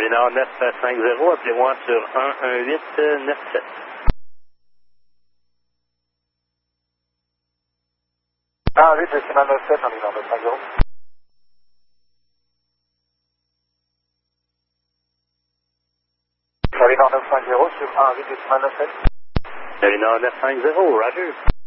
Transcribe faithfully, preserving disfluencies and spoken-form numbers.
Nord neuf cinq zéro, appelez-moi sur un un huit neuf sept. un un huit décimal neuf sept, un Nord neuf cinq zéro. Nord neuf cinq zéro sur un un huit décimal neuf sept. Nord neuf cinq zéro, Roger.